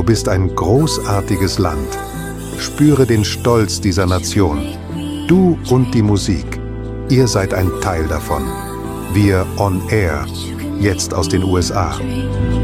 bist ein großartiges Land. Spüre den Stolz dieser Nation. Du und die Musik. Ihr seid ein Teil davon. Wir on Air. Jetzt aus den USA.